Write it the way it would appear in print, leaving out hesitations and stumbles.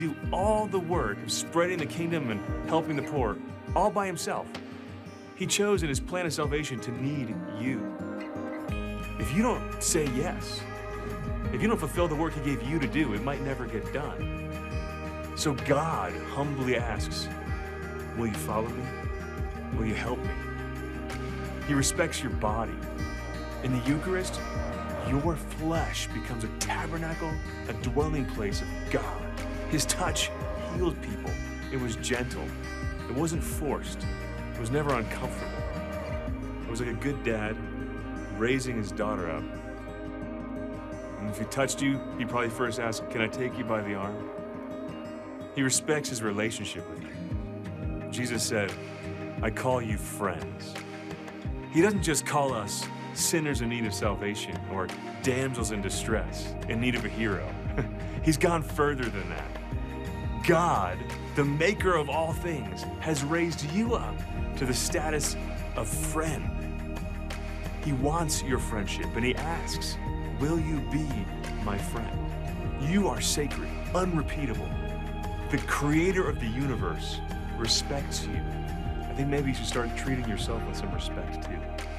do all the work of spreading the kingdom and helping the poor all by himself. He chose in his plan of salvation to need you. If you don't say yes, if you don't fulfill the work he gave you to do, it might never get done. So God humbly asks, will you follow me? Will you help me? He respects your body. In the Eucharist, your flesh becomes a tabernacle, a dwelling place of God. His touch healed people. It was gentle. It wasn't forced. It was never uncomfortable. It was like a good dad raising his daughter up. And if he touched you, he'd probably first ask, can I take you by the arm? He respects his relationship with you. Jesus said, I call you friends. He doesn't just call us sinners in need of salvation or damsels in distress in need of a hero. He's gone further than that. God, the maker of all things, has raised you up to the status of friend. He wants your friendship, and he asks, will you be my friend? You are sacred, unrepeatable. The creator of the universe respects you. I think maybe you should start treating yourself with some respect too.